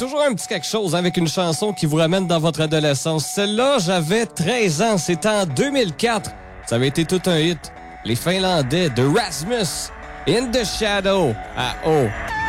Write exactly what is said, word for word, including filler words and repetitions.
toujours un petit quelque chose avec une chanson qui vous ramène dans votre adolescence. Celle-là, j'avais treize ans, c'était en deux mille quatre. Ça avait été tout un hit. Les Finlandais de Rasmus, In the Shadow, à O.